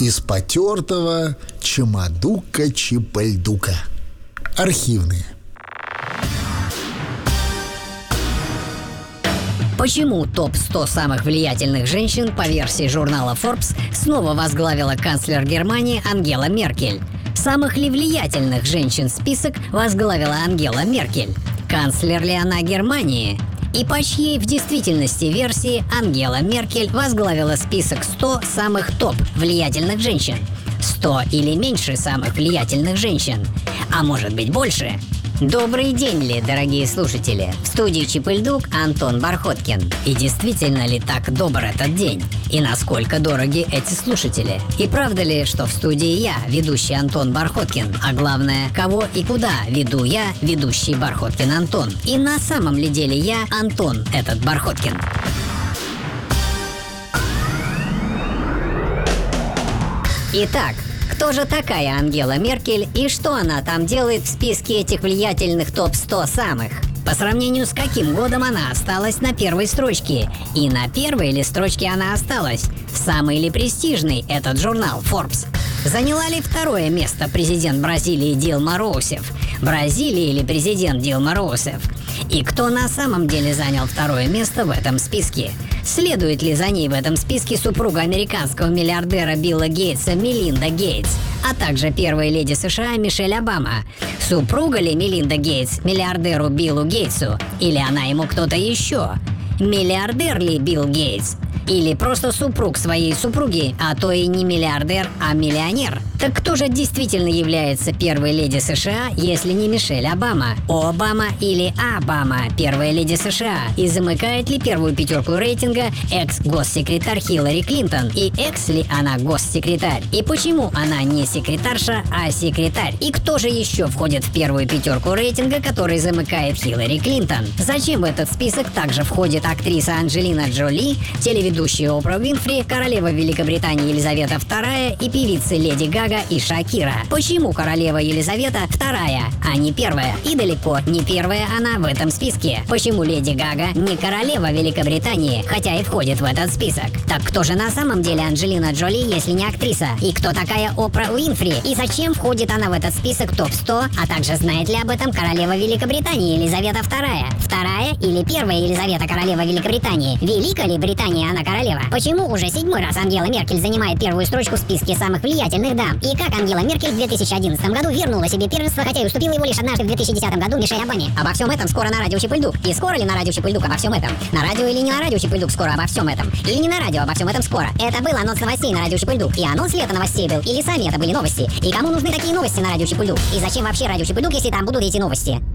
из потертого Чемодука-Чипальдука. Архивные. Почему топ-100 самых влиятельных женщин по версии журнала Forbes снова возглавила канцлер Германии Ангела Меркель? Самых ли влиятельных женщин список возглавила Ангела Меркель? Канцлер ли она Германии? И по чьей в действительности версии Ангела Меркель возглавила список 100 самых топ влиятельных женщин? 100 или меньше самых влиятельных женщин? А может быть больше? Добрый день, дорогие слушатели! В студии Чип-и-Льдук Антон Бархоткин. И действительно ли так добр этот день? И насколько дороги эти слушатели? И правда ли, что в студии я, ведущий Антон Бархоткин? А главное, кого и куда веду я, ведущий Бархоткин Антон? И на самом ли деле я Антон, этот Бархоткин? Итак, кто же такая Ангела Меркель и что она там делает в списке этих влиятельных топ-100 самых? По сравнению с каким годом она осталась на первой строчке? И на первой ли строчке она осталась? Самый ли престижный этот журнал Forbes? Заняла ли второе место президент Бразилии Дилма Роусеф? Бразилия или президент Дилма Роусеф? И кто на самом деле занял второе место в этом списке? Следует ли за ней в этом списке супруга американского миллиардера Билла Гейтса Мелинда Гейтс, а также первая леди США Мишель Обама? Супруга ли Мелинда Гейтс миллиардеру Биллу Гейтсу? Или она ему кто-то еще? Миллиардер ли Билл Гейтс? Или просто супруг своей супруги, а то и не миллиардер, а миллионер? Так кто же действительно является первой леди США, если не Мишель Обама? Обама или Обама, первая леди США? И замыкает ли первую пятерку рейтинга экс-госсекретарь Хиллари Клинтон? И экс ли она госсекретарь? И почему она не секретарша, а секретарь? И кто же еще входит в первую пятерку рейтинга, который замыкает Хиллари Клинтон? Зачем в этот список также входит актриса Анджелина Джоли, телеведущая Опра Уинфри, королева Великобритании Елизавета II и певицы Леди Гага и Шакира? Почему королева Елизавета II, а не первая? И далеко не первая она в этом списке. Почему Леди Гага не королева Великобритании, хотя и входит в этот список? Так кто же на самом деле Анджелина Джоли, если не актриса? И кто такая Опра Уинфри? И зачем входит она в этот список топ-100? А также знает ли об этом королева Великобритании Елизавета II? Вторая или первая Елизавета королева Великобритании? Велика ли Британия она королева? Почему уже 7-й раз Ангела Меркель занимает первую строчку в списке самых влиятельных дам? И как Ангела Меркель в 2011 году вернула себе первенство, хотя и уступила его лишь однажды в 2010 году Мишель Обаме? Обо всем этом скоро на радио Чип-и-Льдук. И скоро ли на радио Чип-и-Льдук обо всем этом? На радио или не на радио Чип-и-Льдук скоро обо всем этом? Или не на радио обо всем этом скоро? Это был анонс новостей на радио Чип-и-Льдук. И анонс ли это новостей был? Или сами это были новости? И кому нужны такие новости на радио Чип-и-Льдук? И зачем вообще радио Чип-и-Льдук, если там будут эти новости?